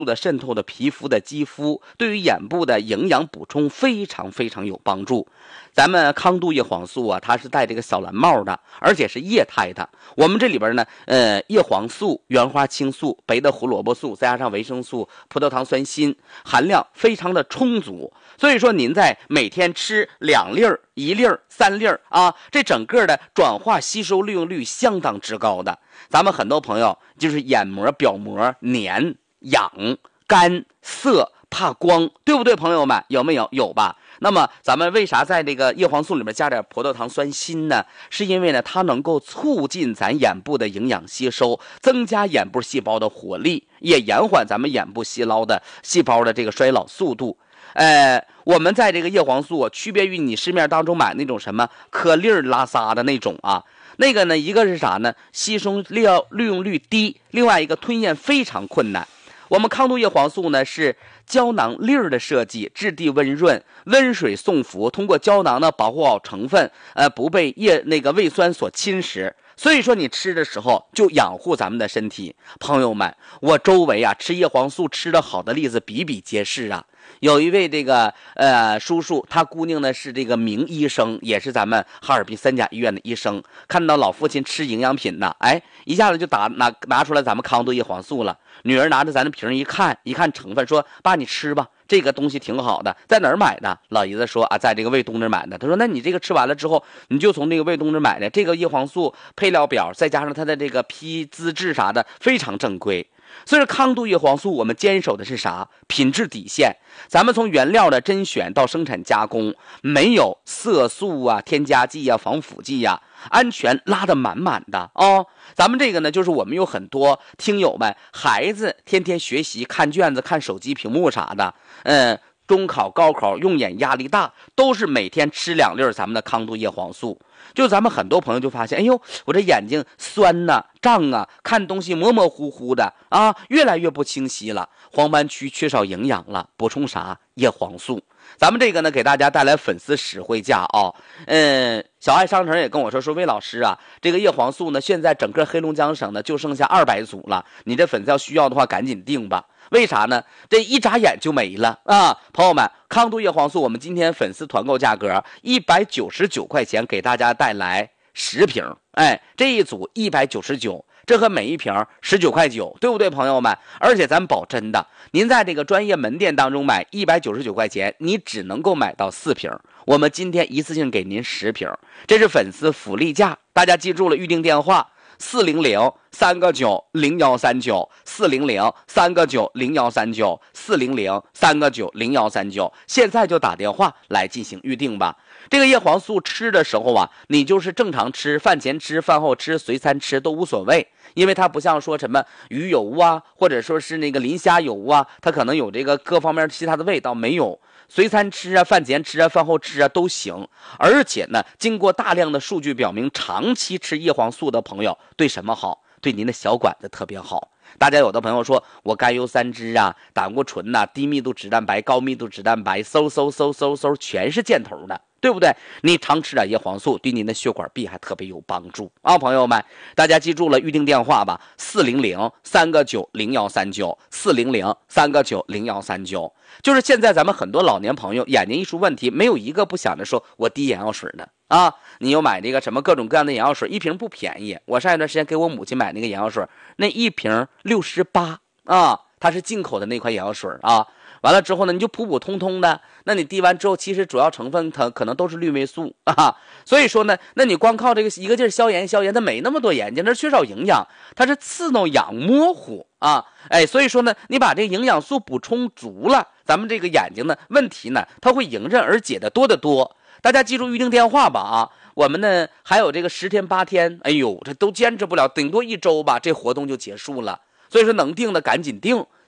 的渗透的皮肤的肌肤，对于眼部的营养补充非常非常有帮助。咱们康度叶黄素啊，它是带这个小蓝帽的，而且是液态的。我们这里边呢，叶黄素、原花青素、白的胡萝卜素，再加上维生素、葡萄糖酸锌，含量非常的充足。所以说，您在每天吃2粒、1粒、3粒啊，这整个的转化吸收利用率相当之高的。咱们很多朋友就是眼膜、表膜黏、痒、干、涩、怕光，对不对，朋友们？有没有？有吧？那么咱们为啥在这个叶黄素里面加点葡萄糖酸锌呢？是因为呢，它能够促进咱眼部的营养吸收，增加眼部细胞的活力，也延缓咱们眼部细胞的这个衰老速度。我们在这个叶黄素区别于你市面当中买那种什么颗粒拉撒的那种啊，那个呢，一个是啥呢？吸收利用率低，另外一个吞咽非常困难。我们康度叶黄素呢是胶囊粒儿的设计，质地温润，温水送服，通过胶囊呢保护好成分，不被胃酸所侵蚀。所以说你吃的时候就养护咱们的身体。朋友们，我周围啊吃叶黄素吃得好的例子比比皆是啊。有一位这个叔叔，他姑娘呢是这个名医生，也是咱们哈尔滨3甲医院的医生，看到老父亲吃营养品呢，一下子就拿出来咱们康度叶黄素了。女儿拿着咱的瓶一看成分，说爸你吃吧，这个东西挺好的，在哪儿买的？老爷子说啊，在这个卫东那买的。他说那你这个吃完了之后，你就从这个卫东那买的，这个叶黄素配料表再加上它的这个批资质啥的非常正规。所以说康度叶黄素我们坚守的是啥？品质底线。咱们从原料的甄选到生产加工，没有色素啊、添加剂啊、防腐剂啊，安全拉得满满的哦。咱们这个呢，就是我们有很多听友们，孩子天天学习看卷子、看手机屏幕啥的，中考、高考用眼压力大，都是每天吃2粒咱们的康度叶黄素。就咱们很多朋友就发现，哎呦，我这眼睛酸呐、胀啊，看东西模模糊糊的啊，越来越不清晰了，黄斑区缺少营养了，补充啥？叶黄素。咱们这个呢，给大家带来粉丝实惠价啊。小爱商城也跟我说魏老师啊，这个叶黄素呢，现在整个黑龙江省呢就剩下200组了，你这粉丝要需要的话，赶紧订吧。为啥呢？这一眨眼就没了啊！朋友们，康度叶黄素，我们今天粉丝团购价格199块钱，给大家带来10瓶，这一组199，这和每一瓶19.9块，对不对，朋友们？而且咱保真的，您在这个专业门店当中买199块钱，你只能够买到4瓶。我们今天一次性给您10瓶，这是粉丝福利价，大家记住了，预定电话400-3个9-0139，400-3个9-0139，400-3个9-0139，现在就打电话来进行预定吧。这个叶黄素吃的时候啊，你就是正常吃，饭前吃、饭后吃、随餐吃都无所谓，因为它不像说什么鱼油啊，或者说是那个磷虾油啊，它可能有这个各方面其他的味道，没有。随餐吃啊，饭前吃啊，饭后吃啊都行。而且呢，经过大量的数据表明，长期吃叶黄素的朋友对什么好？对您的小管子特别好。大家有的朋友说我甘油三酯啊、胆固醇呐、低密度脂蛋白、高密度脂蛋白，嗖全是箭头的，对不对？你常吃点叶黄素，对您的血管壁还特别有帮助啊，朋友们，大家记住了，预定电话吧，400-3个9-0139，400-3个9-0139。就是现在咱们很多老年朋友眼睛一出问题，没有一个不想着说我滴眼药水的啊。你又买这个什么各种各样的眼药水，一瓶不便宜。我上一段时间给我母亲买那个眼药水，那一瓶68啊，它是进口的那款眼药水啊。完了之后呢，你就普普通通的，那你滴完之后，其实主要成分它可能都是氯霉素啊。所以说呢，那你光靠这个一个劲儿消炎，它没那么多眼睛，那缺少营养，它是刺挠痒模糊啊。所以说呢，你把这个营养素补充足了，咱们这个眼睛呢问题呢，它会迎刃而解的多得多。大家记住预定电话吧啊！我们呢还有这个10天8天，哎呦，这都坚持不了，顶多1周吧，这活动就结束了。所以说能定的赶紧定。